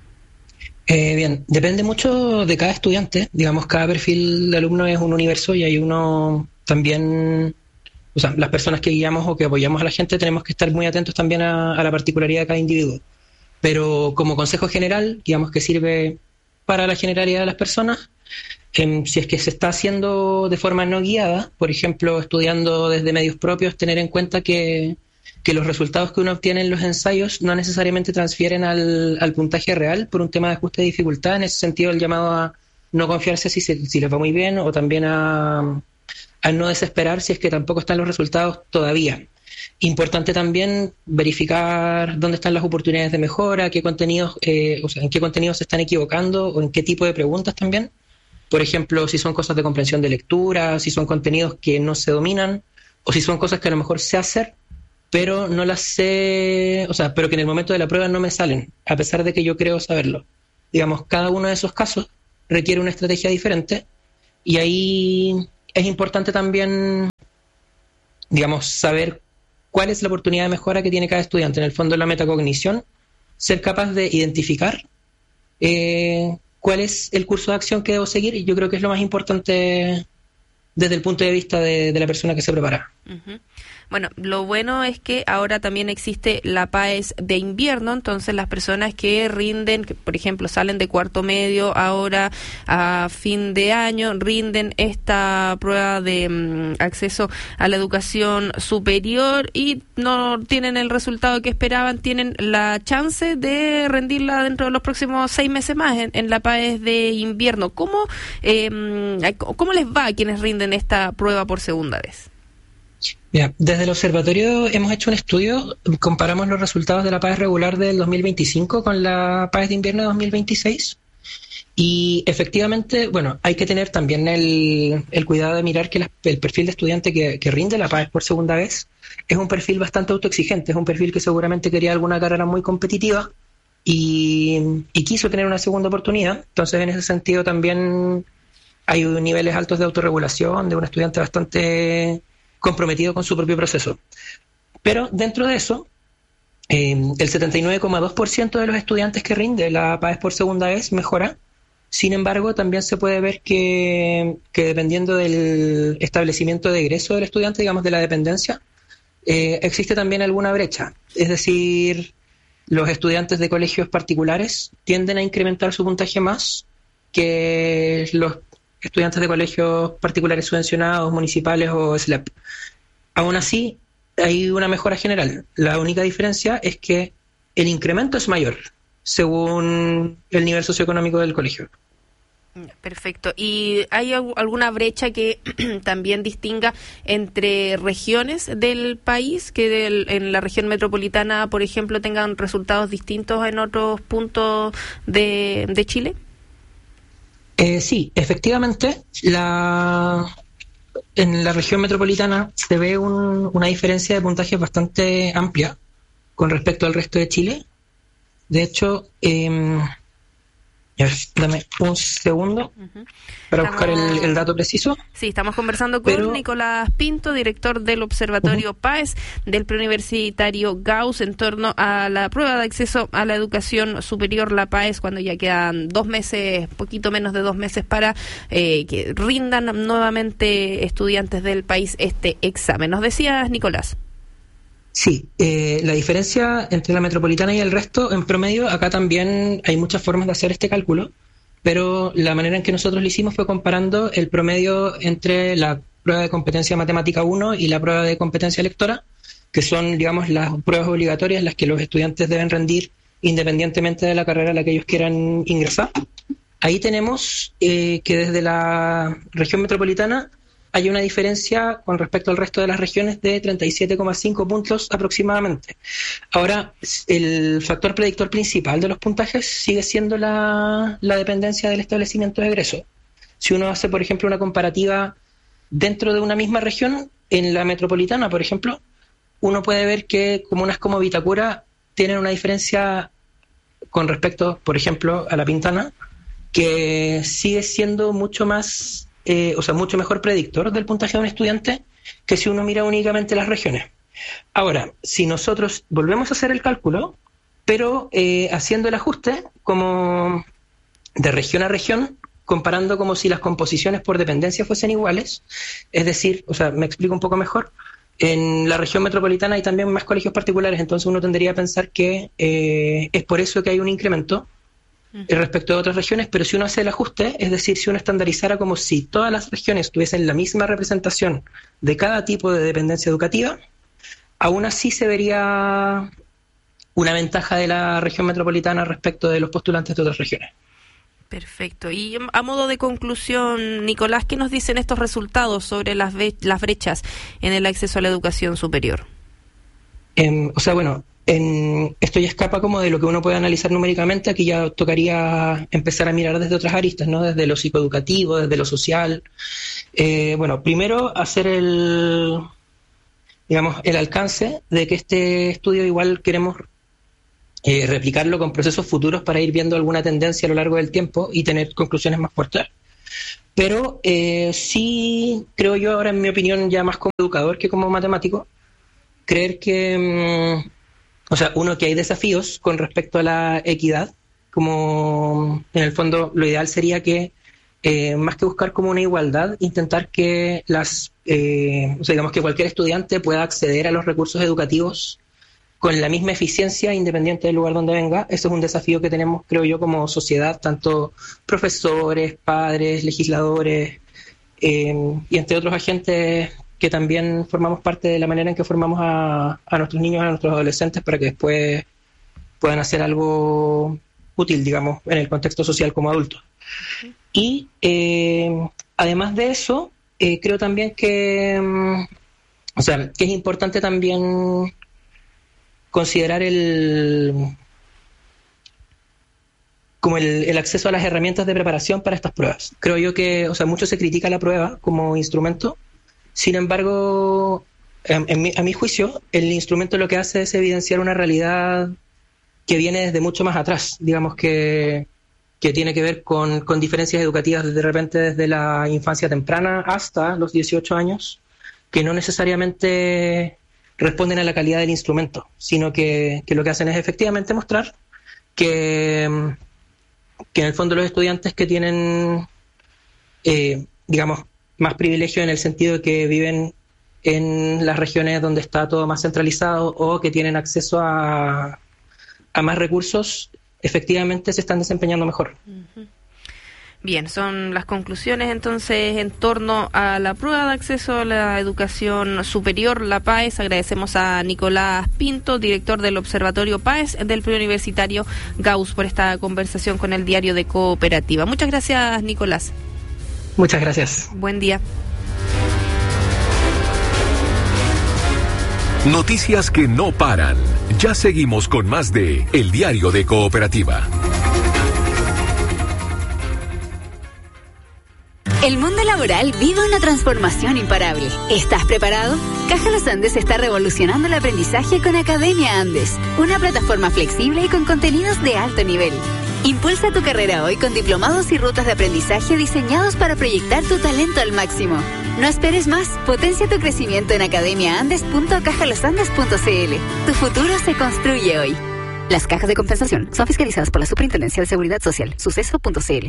Bien, depende mucho de cada estudiante. Digamos, cada perfil de alumno es un universo y hay uno también... O sea, las personas que guiamos o que apoyamos a la gente tenemos que estar muy atentos también a la particularidad de cada individuo. Pero como consejo general, digamos que sirve para la generalidad de las personas, si es que se está haciendo de forma no guiada, por ejemplo, estudiando desde medios propios, tener en cuenta que los resultados que uno obtiene en los ensayos no necesariamente transfieren al puntaje real por un tema de ajuste de dificultad. En ese sentido, el llamado a no confiarse si les va muy bien, o también a no desesperar si es que tampoco están los resultados todavía. Importante también verificar dónde están las oportunidades de mejora, qué contenidos, en qué contenidos se están equivocando o en qué tipo de preguntas también. Por ejemplo, si son cosas de comprensión de lectura, si son contenidos que no se dominan, o si son cosas que a lo mejor sé hacer, pero no las sé, pero que en el momento de la prueba no me salen, a pesar de que yo creo saberlo. Digamos, cada uno de esos casos requiere una estrategia diferente, y ahí es importante también, digamos, saber cuál es la oportunidad de mejora que tiene cada estudiante. En el fondo, la metacognición, ser capaz de identificar cuál es el curso de acción que debo seguir, y yo creo que es lo más importante desde el punto de vista de la persona que se prepara. Bueno, lo bueno es que ahora también existe la PAES de invierno, entonces las personas que rinden, que por ejemplo salen de cuarto medio ahora a fin de año, rinden esta prueba de acceso a la educación superior y no tienen el resultado que esperaban, tienen la chance de rendirla dentro de los próximos 6 meses más en la PAES de invierno. ¿Cómo les va a quienes rinden esta prueba por segunda vez? Mira, desde el observatorio hemos hecho un estudio, comparamos los resultados de la PAES regular del 2025 con la PAES de invierno de 2026, y efectivamente, bueno, hay que tener también el cuidado de mirar que el perfil de estudiante que rinde la PAES por segunda vez es un perfil bastante autoexigente, es un perfil que seguramente quería alguna carrera muy competitiva y quiso tener una segunda oportunidad. Entonces, en ese sentido también hay niveles altos de autorregulación de un estudiante bastante comprometido con su propio proceso. Pero dentro de eso, el 79,2% de los estudiantes que rinde la PAES por segunda vez mejora. Sin embargo, también se puede ver que dependiendo del establecimiento de egreso del estudiante, digamos de la dependencia, existe también alguna brecha. Es decir, los estudiantes de colegios particulares tienden a incrementar su puntaje más que los estudiantes de colegios particulares subvencionados, municipales o SLEP. Aún así, hay una mejora general. La única diferencia es que el incremento es mayor según el nivel socioeconómico del colegio. Perfecto. ¿Y hay alguna brecha que también distinga entre regiones del país, que en la región metropolitana, por ejemplo, tengan resultados distintos en otros puntos de Chile? Sí, efectivamente, en la región metropolitana se ve una diferencia de puntajes bastante amplia con respecto al resto de Chile. De hecho, dame un segundo para buscar el dato preciso. Sí, estamos conversando con Nicolás Pinto, director del Observatorio PAES del Preuniversitario Gauss, en torno a la prueba de acceso a la educación superior, la PAES, cuando ya quedan 2 meses, poquito menos de 2 meses para que rindan nuevamente estudiantes del país este examen. ¿Nos decías, Nicolás? Sí, la diferencia entre la metropolitana y el resto, en promedio, acá también hay muchas formas de hacer este cálculo, pero la manera en que nosotros lo hicimos fue comparando el promedio entre la prueba de competencia matemática 1 y la prueba de competencia lectora, que son, digamos, las pruebas obligatorias, las que los estudiantes deben rendir independientemente de la carrera a la que ellos quieran ingresar. Ahí tenemos que desde la región metropolitana hay una diferencia con respecto al resto de las regiones de 37,5 puntos aproximadamente. Ahora, el factor predictor principal de los puntajes sigue siendo la dependencia del establecimiento de egreso. Si uno hace, por ejemplo, una comparativa dentro de una misma región, en la metropolitana, por ejemplo, uno puede ver que comunas como Vitacura tienen una diferencia con respecto, por ejemplo, a La Pintana, que sigue siendo mucho más, mucho mejor predictor del puntaje de un estudiante que si uno mira únicamente las regiones. Ahora, si nosotros volvemos a hacer el cálculo, pero haciendo el ajuste como de región a región, comparando como si las composiciones por dependencia fuesen iguales, es decir, me explico un poco mejor, en la región metropolitana hay también más colegios particulares, entonces uno tendría a pensar que es por eso que hay un incremento respecto a otras regiones, pero si uno hace el ajuste, es decir, si uno estandarizara como si todas las regiones tuviesen la misma representación de cada tipo de dependencia educativa, aún así se vería una ventaja de la región metropolitana respecto de los postulantes de otras regiones. Perfecto. Y a modo de conclusión, Nicolás, ¿qué nos dicen estos resultados sobre las brechas en el acceso a la educación superior? Esto ya escapa como de lo que uno puede analizar numéricamente. Aquí ya tocaría empezar a mirar desde otras aristas, ¿no? Desde lo psicoeducativo, desde lo social. Primero hacer el alcance de que este estudio igual queremos replicarlo con procesos futuros para ir viendo alguna tendencia a lo largo del tiempo y tener conclusiones más fuertes. Pero sí creo yo ahora, en mi opinión, ya más como educador que como matemático, creer que, que hay desafíos con respecto a la equidad, como en el fondo lo ideal sería que, más que buscar como una igualdad, intentar que que cualquier estudiante pueda acceder a los recursos educativos con la misma eficiencia, independiente del lugar donde venga. Eso es un desafío que tenemos, creo yo, como sociedad, tanto profesores, padres, legisladores, y entre otros agentes que también formamos parte de la manera en que formamos a nuestros niños, a nuestros adolescentes, para que después puedan hacer algo útil, digamos, en el contexto social como adultos. Y además de eso, creo también que es importante también considerar el acceso a las herramientas de preparación para estas pruebas. Creo yo que, mucho se critica la prueba como instrumento. Sin embargo, a mi juicio, el instrumento lo que hace es evidenciar una realidad que viene desde mucho más atrás, digamos que tiene que ver con diferencias educativas de repente desde la infancia temprana hasta los 18 años, que no necesariamente responden a la calidad del instrumento, sino que lo que hacen es efectivamente mostrar que en el fondo los estudiantes que tienen, más privilegio en el sentido de que viven en las regiones donde está todo más centralizado o que tienen acceso a más recursos, efectivamente se están desempeñando mejor. Uh-huh. Bien, son las conclusiones entonces en torno a la prueba de acceso a la educación superior, la PAES. Agradecemos a Nicolás Pinto, director del Observatorio PAES del Preuniversitario Gauss, por esta conversación con el Diario de Cooperativa. Muchas gracias, Nicolás. Muchas gracias. Buen día. Noticias que no paran. Ya seguimos con más de El Diario de Cooperativa. El mundo laboral vive una transformación imparable. ¿Estás preparado? Caja Los Andes está revolucionando el aprendizaje con Academia Andes, una plataforma flexible y con contenidos de alto nivel. Impulsa tu carrera hoy con diplomados y rutas de aprendizaje diseñados para proyectar tu talento al máximo. No esperes más, potencia tu crecimiento en academiaandes.cajalosandes.cl. Tu futuro se construye hoy. Las cajas de compensación son fiscalizadas por la Superintendencia de Seguridad Social, suceso.cl.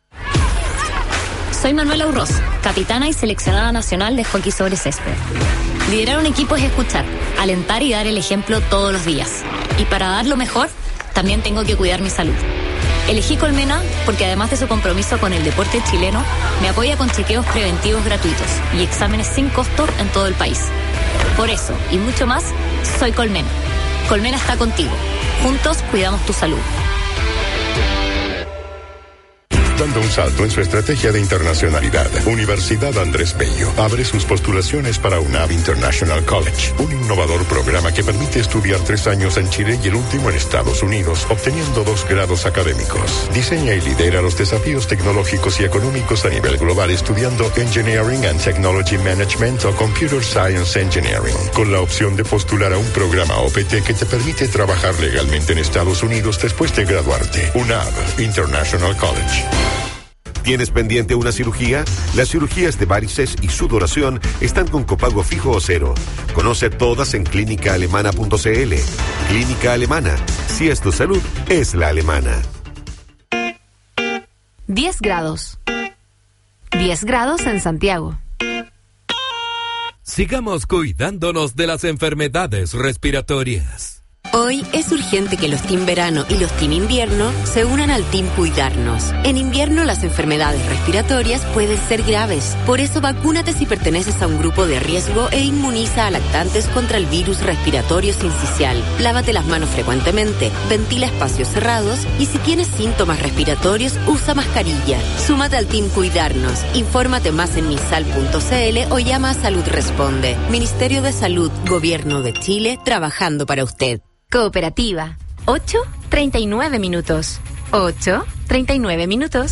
Soy Manuela Urroz, capitana y seleccionada nacional de hockey sobre césped. Liderar un equipo es escuchar, alentar y dar el ejemplo todos los días. Y para dar lo mejor, también tengo que cuidar mi salud. Elegí Colmena porque además de su compromiso con el deporte chileno, me apoya con chequeos preventivos gratuitos y exámenes sin costo en todo el país. Por eso, y mucho más, soy Colmena. Colmena está contigo. Juntos cuidamos tu salud. dando un salto en su estrategia de internacionalidad. Universidad Andrés Bello abre sus postulaciones para UNAV International College, un innovador programa que permite estudiar 3 años en Chile y el último en Estados Unidos, obteniendo 2 grados académicos. Diseña y lidera los desafíos tecnológicos y económicos a nivel global estudiando Engineering and Technology Management o Computer Science Engineering, con la opción de postular a un programa OPT que te permite trabajar legalmente en Estados Unidos después de graduarte. UNAV International College. ¿Tienes pendiente una cirugía? Las cirugías de varices y sudoración están con copago fijo o cero. Conoce todas en clínicaalemana.cl. Clínica Alemana. Si es tu salud, es la alemana. 10 grados. 10 grados en Santiago. Sigamos cuidándonos de las enfermedades respiratorias. Hoy es urgente que los Team Verano y los Team Invierno se unan al Team Cuidarnos. En invierno las enfermedades respiratorias pueden ser graves. Por eso vacúnate si perteneces a un grupo de riesgo e inmuniza a lactantes contra el virus respiratorio sincicial. Lávate las manos frecuentemente, ventila espacios cerrados y si tienes síntomas respiratorios, usa mascarilla. Súmate al Team Cuidarnos. Infórmate más en misal.cl o llama a Salud Responde. Ministerio de Salud, Gobierno de Chile, trabajando para usted. Cooperativa. 8:39 minutos. 8:39 minutos.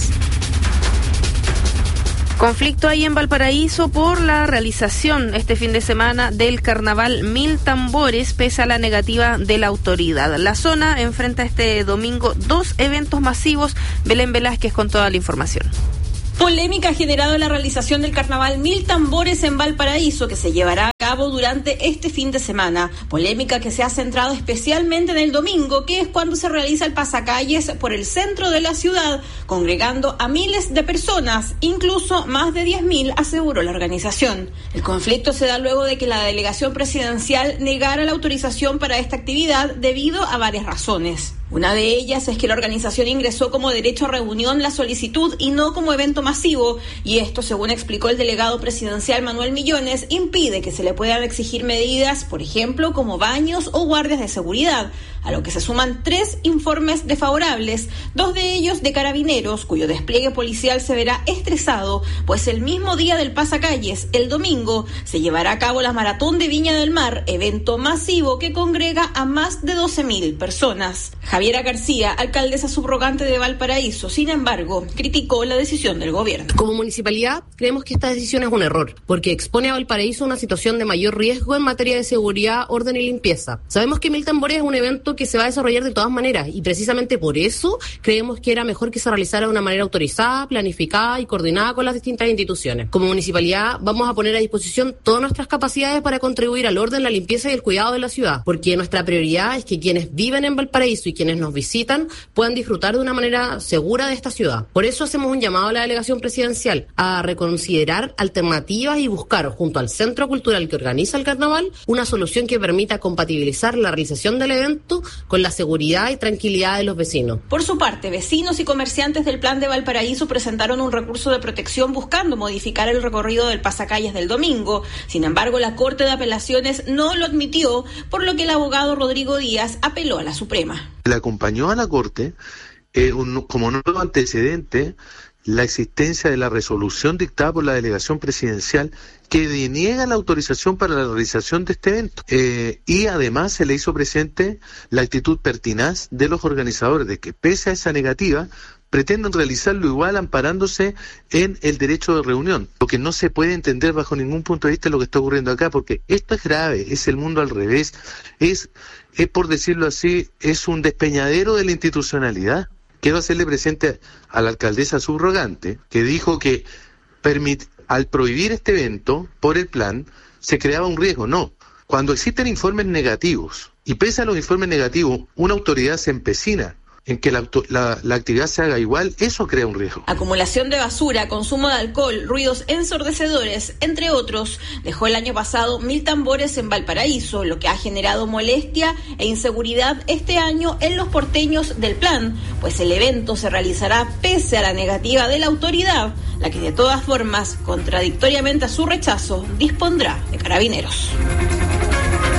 Conflicto ahí en Valparaíso por la realización este fin de semana del carnaval 1000 tambores pese a la negativa de la autoridad. La zona enfrenta este domingo 2 eventos masivos. Belén Velázquez con toda la información. Polémica ha generado la realización del carnaval 1000 tambores en Valparaíso, que se llevará a cabo durante este fin de semana. Polémica que se ha centrado especialmente en el domingo, que es cuando se realiza el pasacalles por el centro de la ciudad, congregando a miles de personas, incluso más de 10.000, aseguró la organización. El conflicto se da luego de que la delegación presidencial negara la autorización para esta actividad debido a varias razones. Una de ellas es que la organización ingresó como derecho a reunión la solicitud y no como evento masivo, y esto, según explicó el delegado presidencial Manuel Millones, impide que se le puedan exigir medidas, por ejemplo, como baños o guardias de seguridad, a lo que se suman 3 informes desfavorables, 2 de ellos de Carabineros, cuyo despliegue policial se verá estresado, pues el mismo día del pasacalles, el domingo, se llevará a cabo la Maratón de Viña del Mar, evento masivo que congrega a más de 12.000 personas. Javiera García, alcaldesa subrogante de Valparaíso, sin embargo, criticó la decisión del gobierno. Como municipalidad, creemos que esta decisión es un error, porque expone a Valparaíso a una situación de mayor riesgo en materia de seguridad, orden y limpieza. Sabemos que 1000 tambores es un evento que se va a desarrollar de todas maneras, y precisamente por eso creemos que era mejor que se realizara de una manera autorizada, planificada y coordinada con las distintas instituciones. Como municipalidad, vamos a poner a disposición todas nuestras capacidades para contribuir al orden, la limpieza y el cuidado de la ciudad, porque nuestra prioridad es que quienes viven en Valparaíso y quienes nos visitan puedan disfrutar de una manera segura de esta ciudad. Por eso hacemos un llamado a la delegación presidencial a reconsiderar alternativas y buscar, junto al Centro Cultural que organiza el carnaval, una solución que permita compatibilizar la realización del evento con la seguridad y tranquilidad de los vecinos. Por su parte, vecinos y comerciantes del Plan de Valparaíso presentaron un recurso de protección buscando modificar el recorrido del pasacalles del domingo. Sin embargo, la Corte de Apelaciones no lo admitió, por lo que el abogado Rodrigo Díaz apeló a la Suprema. Le acompañó a la Corte como nuevo antecedente la existencia de la resolución dictada por la delegación presidencial que deniega la autorización para la realización de este evento. Y además se le hizo presente la actitud pertinaz de los organizadores de que, pese a esa negativa, pretenden realizarlo igual amparándose en el derecho de reunión. Lo que no se puede entender bajo ningún punto de vista es lo que está ocurriendo acá, porque esto es grave, es el mundo al revés, es por decirlo así, es un despeñadero de la institucionalidad. Quiero hacerle presente a la alcaldesa subrogante que dijo que al prohibir este evento por el plan se creaba un riesgo. No, cuando existen informes negativos y pese a los informes negativos una autoridad se empecina en que la actividad se haga igual, eso crea un riesgo. Acumulación de basura, consumo de alcohol, ruidos ensordecedores, entre otros, dejó el año pasado 1000 tambores en Valparaíso, lo que ha generado molestia e inseguridad este año en los porteños del plan, pues el evento se realizará pese a la negativa de la autoridad, la que de todas formas, contradictoriamente a su rechazo, dispondrá de Carabineros.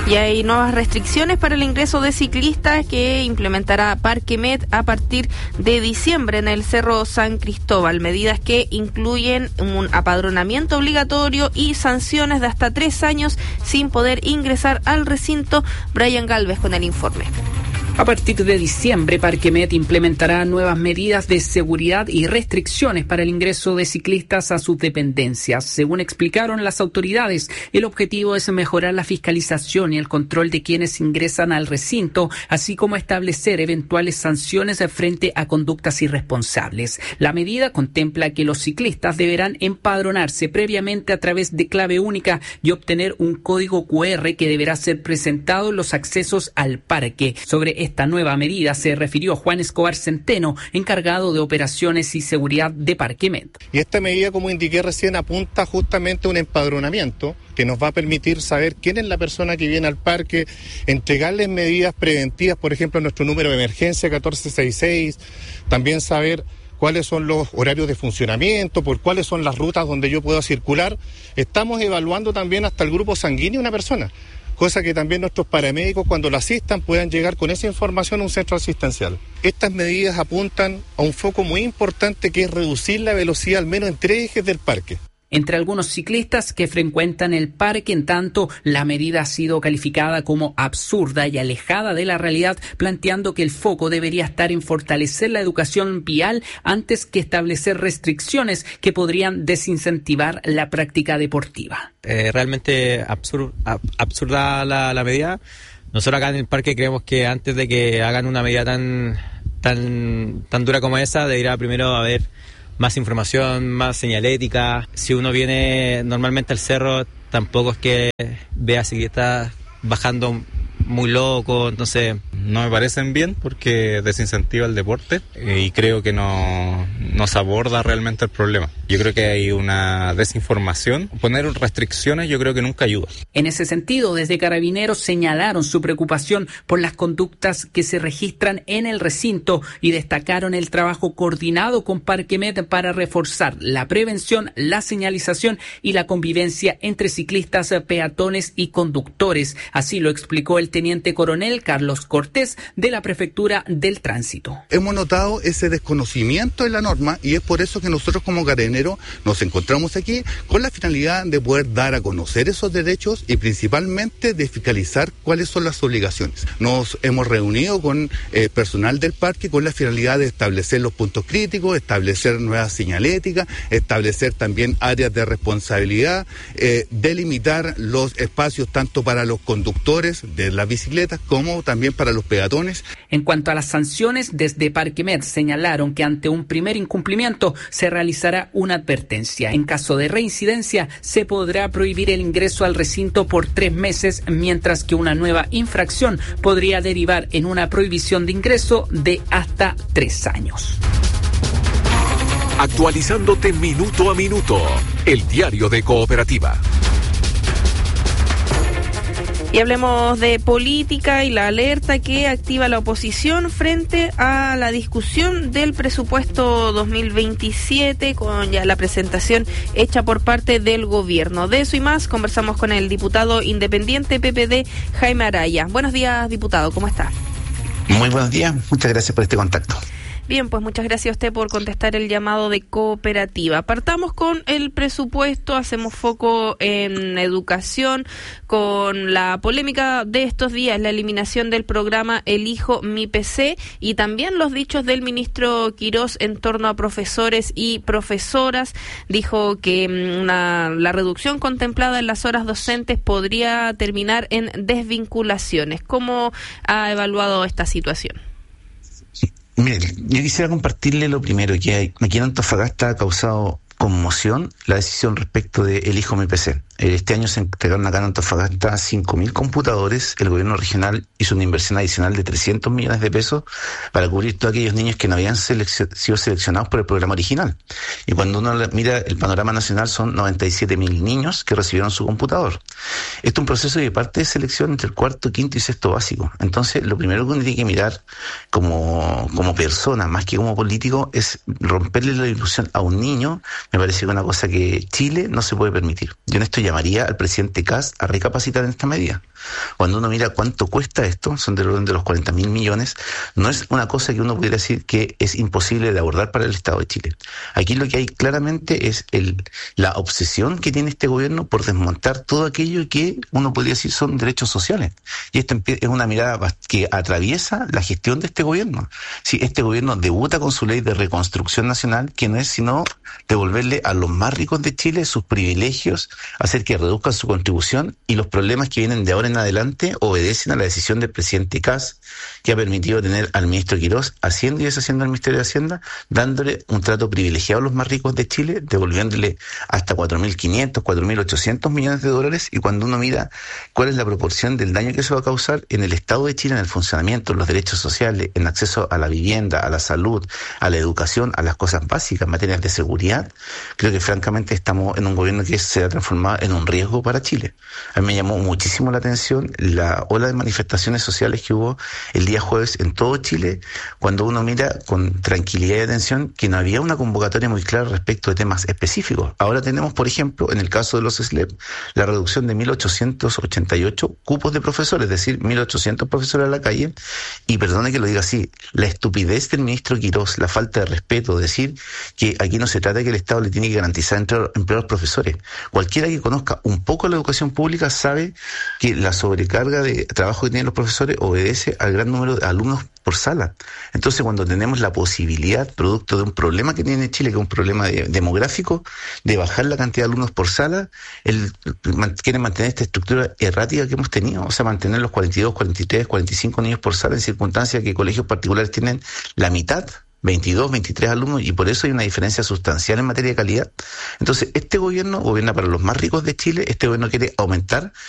Y hay nuevas restricciones para el ingreso de ciclistas que implementará Parquemet a partir de diciembre en el Cerro San Cristóbal. Medidas que incluyen un apadronamiento obligatorio y sanciones de hasta 3 años sin poder ingresar al recinto. Brian Galvez con el informe. A partir de diciembre, Parquemet implementará nuevas medidas de seguridad y restricciones para el ingreso de ciclistas a sus dependencias. Según explicaron las autoridades, el objetivo es mejorar la fiscalización y el control de quienes ingresan al recinto, así como establecer eventuales sanciones frente a conductas irresponsables. La medida contempla que los ciclistas deberán empadronarse previamente a través de clave única y obtener un código QR que deberá ser presentado en los accesos al parque. Sobre esta nueva medida se refirió Juan Escobar Centeno, encargado de operaciones y seguridad de Parquemet. Y esta medida, como indiqué recién, apunta justamente a un empadronamiento que nos va a permitir saber quién es la persona que viene al parque, entregarles medidas preventivas, por ejemplo, nuestro número de emergencia 1466, también saber cuáles son los horarios de funcionamiento, por cuáles son las rutas donde yo puedo circular. Estamos evaluando también hasta el grupo sanguíneo de una persona, cosa que también nuestros paramédicos, cuando lo asistan, puedan llegar con esa información a un centro asistencial. Estas medidas apuntan a un foco muy importante, que es reducir la velocidad al menos en 3 ejes del parque. Entre algunos ciclistas que frecuentan el parque, en tanto, la medida ha sido calificada como absurda y alejada de la realidad, planteando que el foco debería estar en fortalecer la educación vial antes que establecer restricciones que podrían desincentivar la práctica deportiva. Realmente absurda la medida. Nosotros acá en el parque creemos que antes de que hagan una medida tan dura como esa, debería primero haber más información, más señalética. Si uno viene normalmente al cerro, tampoco es que vea ciclistas bajando muy loco, entonces no me parecen bien porque desincentiva el deporte y creo que no se aborda realmente el problema. Yo creo que hay una desinformación. Poner restricciones yo creo que nunca ayuda. En ese sentido, desde Carabineros señalaron su preocupación por las conductas que se registran en el recinto y destacaron el trabajo coordinado con Parquemet para reforzar la prevención, la señalización y la convivencia entre ciclistas, peatones y conductores. Así lo explicó el teniente coronel Carlos Cortés de la Prefectura del Tránsito. Hemos notado ese desconocimiento de la norma y es por eso que nosotros como Carabineros nos encontramos aquí con la finalidad de poder dar a conocer esos derechos y principalmente de fiscalizar cuáles son las obligaciones. Nos hemos reunido con personal del parque con la finalidad de establecer los puntos críticos, establecer nuevas señaléticas, establecer también áreas de responsabilidad, delimitar los espacios tanto para los conductores de las bicicletas como también para los peatones. En cuanto a las sanciones, desde Parquemet señalaron que ante un primer incumplimiento se realizará una advertencia. En caso de reincidencia, se podrá prohibir el ingreso al recinto por 3 meses, mientras que una nueva infracción podría derivar en una prohibición de ingreso de hasta 3 años. Actualizándote minuto a minuto, el diario de Cooperativa. Y hablemos de política y la alerta que activa la oposición frente a la discusión del presupuesto 2027 con ya la presentación hecha por parte del gobierno. De eso y más conversamos con el diputado independiente PPD, Jaime Araya. Buenos días, diputado, ¿cómo está? Muy buenos días, muchas gracias por este contacto. Bien, pues muchas gracias a usted por contestar el llamado de Cooperativa. Partamos con el presupuesto, hacemos foco en educación, con la polémica de estos días, la eliminación del programa Elijo mi PC y también los dichos del ministro Quirós en torno a profesores y profesoras. Dijo que la reducción contemplada en las horas docentes podría terminar en desvinculaciones. ¿Cómo ha evaluado esta situación? Mire, yo quisiera compartirle lo primero, que aquí en Antofagasta ha causado conmoción la decisión respecto de Elijo mi PC. Este año se entregaron acá en Antofagasta 5.000 computadores. El gobierno regional hizo una inversión adicional de 300 millones de pesos para cubrir todos aquellos niños que no habían sido seleccionados por el programa original. Y cuando uno mira el panorama nacional, son 97.000 niños que recibieron su computador. Esto es un proceso de parte de selección entre el cuarto, quinto y sexto básico. Entonces, lo primero que uno tiene que mirar como persona, más que como político, es romperle la ilusión a un niño. Me parece que es una cosa que Chile no se puede permitir. Yo en esto llamaría al presidente Kast a recapacitar en esta medida. Cuando uno mira cuánto cuesta esto, son del orden de los 40.000 millones, no es una cosa que uno pudiera decir que es imposible de abordar para el Estado de Chile. Aquí lo que hay claramente es la obsesión que tiene este gobierno por desmontar todo aquello que uno podría decir son derechos sociales. Y esto es una mirada que atraviesa la gestión de este gobierno. Si este gobierno debuta con su ley de reconstrucción nacional, que no es sino devolverle a los más ricos de Chile sus privilegios, hacer que reduzcan su contribución, y los problemas que vienen de ahora en adelante obedecen a la decisión del presidente Kast, que ha permitido tener al ministro Quirós haciendo y deshaciendo el Ministerio de Hacienda, dándole un trato privilegiado a los más ricos de Chile, devolviéndole hasta 4.500, 4.800 millones de dólares. Y cuando uno mira cuál es la proporción del daño que se va a causar en el Estado de Chile, en el funcionamiento, en los derechos sociales, en acceso a la vivienda, a la salud, a la educación, a las cosas básicas, en materias de seguridad, creo que francamente estamos en un gobierno que se ha transformado en un riesgo para Chile. A mí me llamó muchísimo la atención la ola de manifestaciones sociales que hubo el día jueves en todo Chile, cuando uno mira con tranquilidad y atención que no había una convocatoria muy clara respecto de temas específicos. Ahora tenemos, por ejemplo, en el caso de los SLEP, la reducción de 1.888 cupos de profesores, es decir, 1.800 profesores a la calle, y perdone que lo diga así, la estupidez del ministro Quirós, la falta de respeto, decir que aquí no se trata de que el Estado le tiene que garantizar empleo a los profesores. Cualquiera que conozca un poco la educación pública sabe que la sobrecarga de trabajo que tienen los profesores obedece al gran número de alumnos por sala. Entonces, cuando tenemos la posibilidad, producto de un problema que tiene Chile, que es un problema demográfico, de bajar la cantidad de alumnos por sala, quieren mantener esta estructura errática que hemos tenido, o sea, mantener los 42, 43, 45 niños por sala en circunstancias que colegios particulares tienen la mitad, 22, 23 alumnos, y por eso hay una diferencia sustancial en materia de calidad. Entonces, este gobierno gobierna para los más ricos de Chile, este gobierno quiere aumentar